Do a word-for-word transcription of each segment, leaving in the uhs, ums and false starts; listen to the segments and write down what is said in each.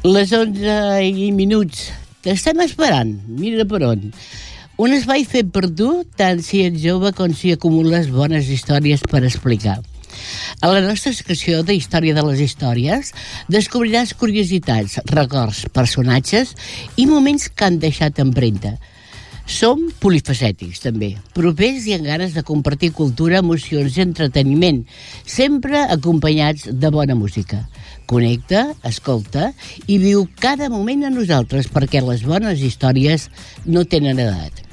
Les onze i minuts. T'estem esperant. Mira per on. Un espai fet per tu, tant si ets jove com si acumules bones històries per explicar. A la nostra secció de Història de les Històries descobriràs curiositats, records, personatges i moments que han deixat empremta. Som polifacètics, també, propers i amb ganes de compartir cultura, emocions i entreteniment, sempre acompanyats de bona música. Connecta, escolta i viu cada moment a nosaltres, perquè les bones històries no tenen edat.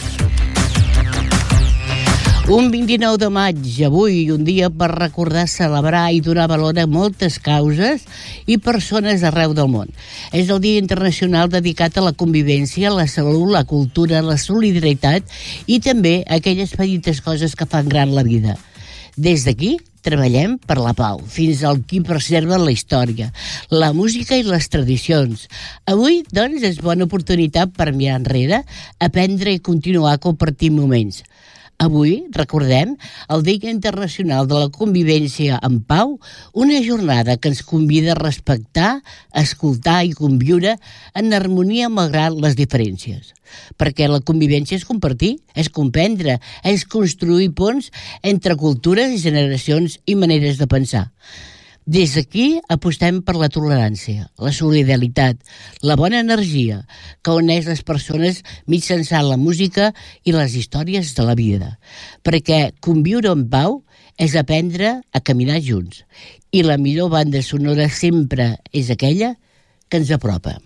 Un vint-i-nou de maig, avui, un dia per recordar, celebrar i donar valor a moltes causes i persones arreu del món. És el Dia Internacional dedicat a la convivència, la salut, la cultura, la solidaritat i també aquelles petites coses que fan gran la vida. Des d'aquí treballem per la pau, fins al qui preserva la història, la música i les tradicions. Avui, doncs, és bona oportunitat per mirar enrere, aprendre i continuar compartint moments. Avui recordem el Dia Internacional de la Convivència en Pau, una jornada que ens convida a respectar, escoltar i conviure en harmonia malgrat les diferències. Perquè la convivència és compartir, és comprendre, és construir ponts entre cultures, generacions i maneres de pensar. Des d'aquí apostem per la tolerància, la solidaritat, la bona energia que uneix les persones mitjançant la música i les històries de la vida. Perquè conviure en pau és aprendre a caminar junts. I la millor banda sonora sempre és aquella que ens apropa.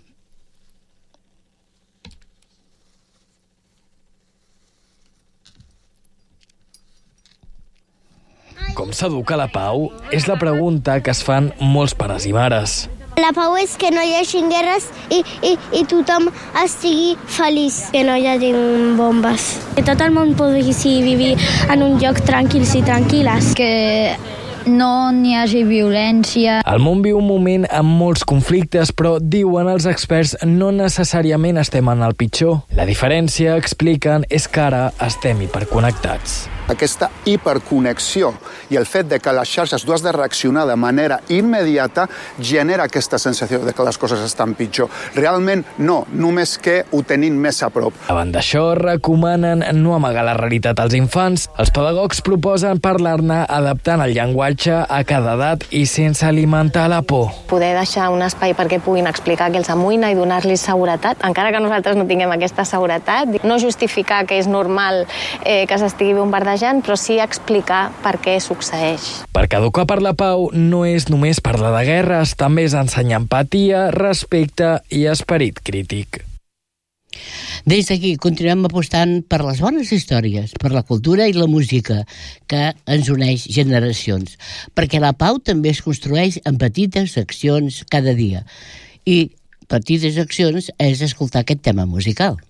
Com s'educa la pau? És la pregunta que es fan molts pares i mares. La pau és que no hi hagi guerres i, i, i tothom estigui feliç. Que no hi hagi bombes. Que tot el món pugui vivir en un lloc tranquils i tranquil·les. Que no n'hi hagi violència. El món viu un moment amb molts conflictes, però, diuen els experts, no necessàriament estem en el pitjor. La diferència, expliquen, és que ara estem hiperconnectats. Aquesta hiperconnexió i el fet de que les xarxes tu has de reaccionar de manera immediata genera aquesta sensació de que les coses estan pitjor. Realment no, només que ho tenim més a prop. Davant d'això, recomanen no amagar la realitat als infants. Els pedagogs proposen parlar-ne adaptant el llenguatge a cada edat i sense alimentar la por. Poder deixar un espai perquè puguin explicar que els amoïna i donar-los seguretat, encara que nosaltres no tinguem aquesta seguretat. No justificar que és normal eh, que s'estigui bombardejant, però sí explicar per què succeeix. Perquè educar per la pau no és només parlar de guerres, també és ensenyar empatia, respecte i esperit crític. Des d'aquí continuem apostant per les bones històries, per la cultura i la música, que ens uneix generacions. Perquè la pau també es construeix en petites accions cada dia. I petites accions és escoltar aquest tema musical.